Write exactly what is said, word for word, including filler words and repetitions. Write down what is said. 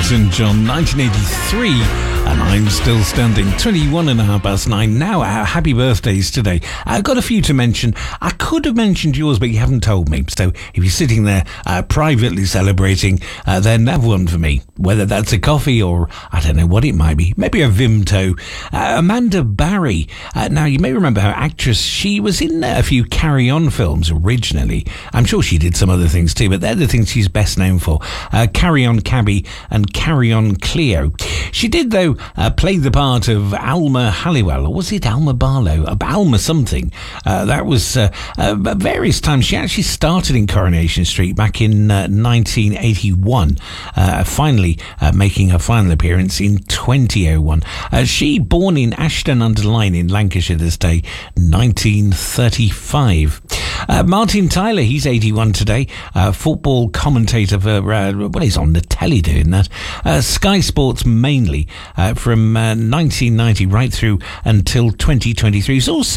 Elton John, nineteen eighty-three, and I'm still standing. twenty-one and a half past nine now. Uh, happy birthdays today. I've got a few to mention. I could have mentioned yours, but you haven't told me. So if you're sitting there uh, privately celebrating, uh, then have one for me. Whether that's a coffee or I don't know what it might be. Maybe a Vimto. Uh, Amanda Barry. Uh, now, you may remember her, actress. She was in uh, a few Carry On films originally. I'm sure she did some other things too, but they're the things she's best known for. Uh, Carry On Cabby and Carry On Cleo. She did, though, uh, play the part of Alma Halliwell, or was it Alma Barlow? Uh, Alma something. Uh, that was uh, uh, various times. She actually started in Coronation Street back in uh, nineteen eighty-one, uh, finally uh, making her final appearance in twenty oh one. Uh, she, born in Ashton-under-Lyne in Lancashire this day, nineteen thirty-five. Uh, Martin Tyler, he's eighty-one today, uh, football commentator for, uh, well, he's on the telly doing that. Uh, Sky Sports mainly, uh, from uh, nineteen ninety right through until twenty twenty-three. He's also